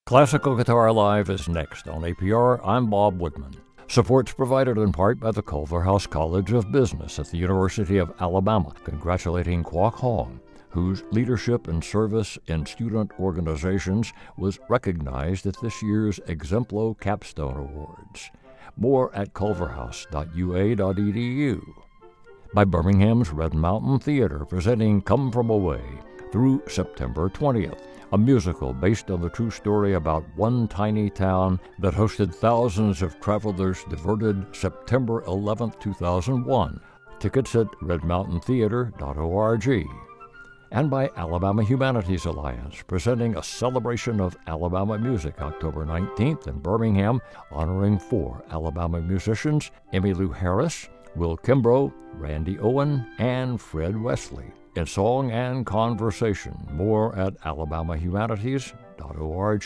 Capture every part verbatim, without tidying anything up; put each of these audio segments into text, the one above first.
Classical Guitar Live is next on A P R. I'm Bob Woodman. Support's provided in part by the Culverhouse College of Business at the University of Alabama, congratulating Kwok Hong, whose leadership and service in student organizations was recognized at this year's Exemplo Capstone Awards. More at culverhouse dot u a dot e d u. By Birmingham's Red Mountain Theater, presenting Come From Away through September twentieth, a musical based on the true story about one tiny town that hosted thousands of travelers diverted September eleventh, two thousand one. Tickets at red mountain theater dot org. And by Alabama Humanities Alliance, presenting a celebration of Alabama music October nineteenth in Birmingham, honoring four Alabama musicians, Emmylou Harris, Will Kimbrough, Randy Owen, and Fred Wesley, in song and conversation. More at alabama humanities dot org.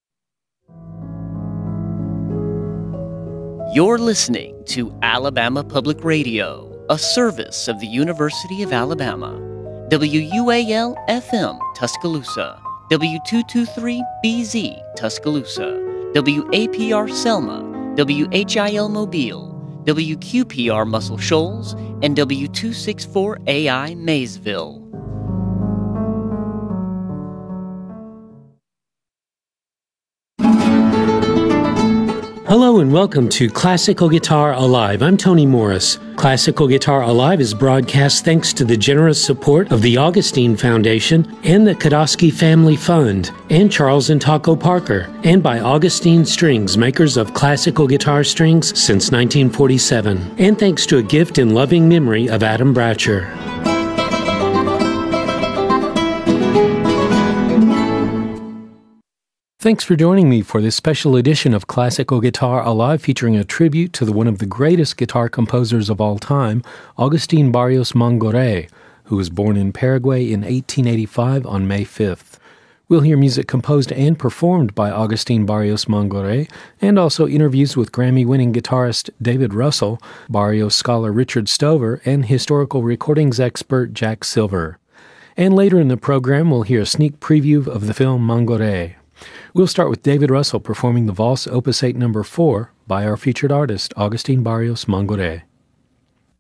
You're listening to Alabama Public Radio, a service of the University of Alabama. W U A L F M, Tuscaloosa. W two twenty-three B Z, Tuscaloosa. W A P R Selma. W H I L Mobile. W Q P R Muscle Shoals, and W two sixty-four A I Maysville. Hello and welcome to Classical Guitar Alive. I'm Tony Morris. Classical Guitar Alive is broadcast thanks to the generous support of the Augustine Foundation and the Kodosky Family Fund, and Charles and Taco Parker, and by Augustine Strings, makers of classical guitar strings since nineteen forty-seven, and thanks to a gift in loving memory of Adam Bratcher. Thanks for joining me for this special edition of Classical Guitar Alive, featuring a tribute to the one of the greatest guitar composers of all time, Agustín Barrios Mangoré, who was born in Paraguay in eighteen eighty-five on May fifth. We'll hear music composed and performed by Agustín Barrios Mangoré, and also interviews with Grammy-winning guitarist David Russell, Barrios scholar Richard Stover, and historical recordings expert Jack Silver. And later in the program, we'll hear a sneak preview of the film Mangoré. We'll start with David Russell performing the Valse Opus eight number four by our featured artist, Agustín Barrios Mangoré.